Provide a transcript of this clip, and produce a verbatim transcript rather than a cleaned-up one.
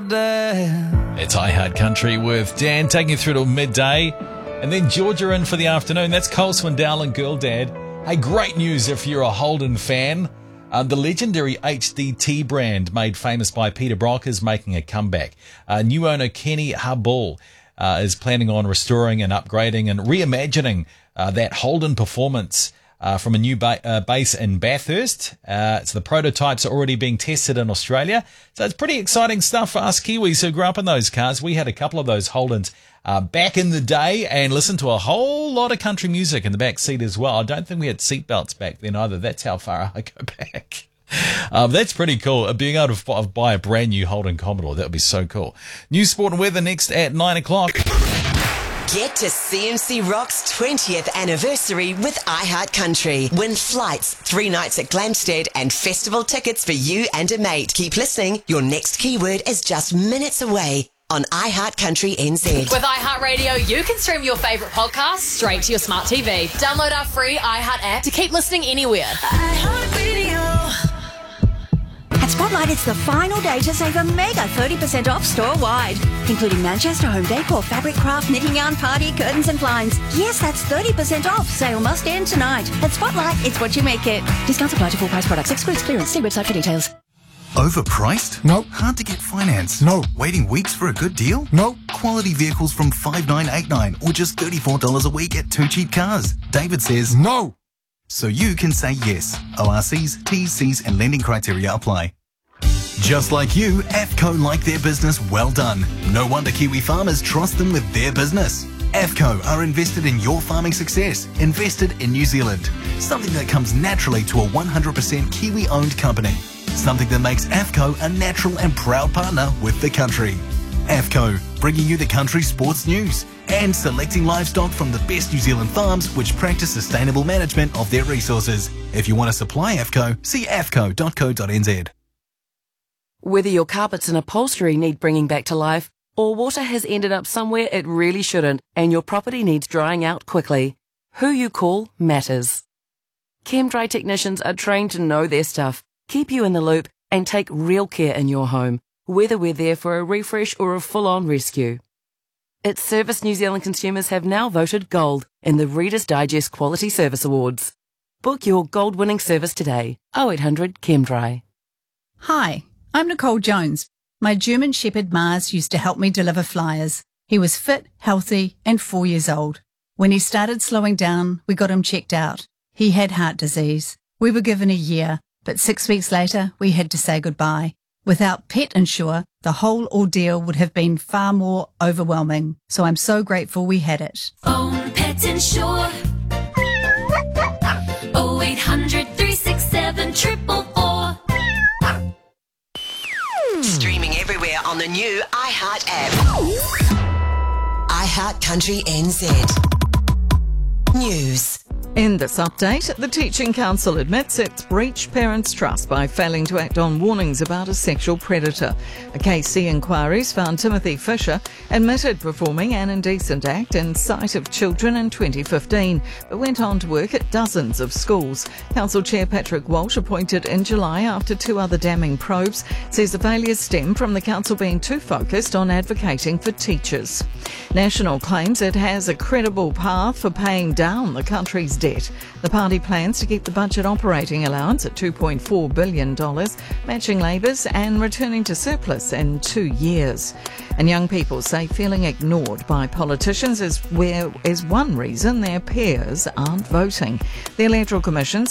dad. It's iHeart Country with Dan taking you through till midday. And then Georgia in for the afternoon. That's Cole Swindell and Girl Dad. Hey, great news if you're a Holden fan. Uh, the legendary H D T brand made famous by Peter Brock is making a comeback. Uh, new owner Kenny Habul uh, is planning on restoring and upgrading and reimagining uh, that Holden performance uh, from a new ba- uh, base in Bathurst. Uh, so the prototypes are already being tested in Australia. So it's pretty exciting stuff for us Kiwis who grew up in those cars. We had a couple of those Holdens Uh, back in the day and listened to a whole lot of country music in the back seat as well. I don't think we had seatbelts back then either. That's how far I go back. Um, that's pretty cool. Uh, being able to f- buy a brand new Holden Commodore, that would be so cool. News, sport and weather next at nine o'clock. Get to C M C Rock's twentieth anniversary with iHeart Country. Win flights, three nights at Glamstead and festival tickets for you and a mate. Keep listening. Your next keyword is just minutes away on iHeart Country N Z. With iHeartRadio, you can stream your favourite podcasts straight to your smart T V. Download our free iHeart app to keep listening anywhere. iHeartRadio. At Spotlight, it's the final day to save a mega thirty percent off store-wide, including Manchester home decor, fabric craft, knitting yarn, party, curtains and blinds. Yes, that's thirty percent off. Sale must end tonight. At Spotlight, it's what you make it. Discounts apply to full price products. Excludes clearance. See website for details. Overpriced? No. Hard to get finance? No. Waiting weeks for a good deal? No. Quality vehicles from five nine eight nine or just thirty-four dollars a week at Two Cheap Cars. David says no. So you can say yes. O R Cs, T's, C's and lending criteria apply. Just like you, AFCO like their business well done. No wonder Kiwi farmers trust them with their business. AFCO are invested in your farming success, invested in New Zealand. Something that comes naturally to a one hundred percent Kiwi-owned company. Something that makes AFCO a natural and proud partner with the country. AFCO, bringing you the country's sports news and selecting livestock from the best New Zealand farms which practice sustainable management of their resources. If you want to supply AFCO, see a f c o dot co dot n z. Whether your carpets and upholstery need bringing back to life, or water has ended up somewhere it really shouldn't and your property needs drying out quickly, who you call matters. ChemDry technicians are trained to know their stuff, keep you in the loop and take real care in your home, whether we're there for a refresh or a full-on rescue. Its service New Zealand consumers have now voted gold in the Reader's Digest Quality Service Awards. Book your gold-winning service today. oh eight hundred ChemDry. Hi, I'm Nicole Jones. My German Shepherd Mars used to help me deliver flyers. He was fit, healthy and four years old. When he started slowing down, we got him checked out. He had heart disease. We were given a year. But six weeks later, we had to say goodbye. Without Pet Insure, the whole ordeal would have been far more overwhelming. So I'm so grateful we had it. Phone Pet Insure. oh eight hundred, three six seven, four four four. Streaming everywhere on the new iHeart app. iHeart Country N Z. News. In this update, the Teaching Council admits it's breached parents' trust by failing to act on warnings about a sexual predator. A K C inquiry's found Timothy Fisher admitted performing an indecent act in sight of children in twenty fifteen, but went on to work at dozens of schools. Council Chair Patrick Walsh, appointed in July after two other damning probes, says the failures stem from the council being too focused on advocating for teachers. National claims it has a credible path for paying down the country's debt. The party plans to keep the budget operating allowance at two point four billion dollars, matching Labour's and returning to surplus in two years. And young people say feeling ignored by politicians is, where, is one reason their peers aren't voting. The Electoral Commission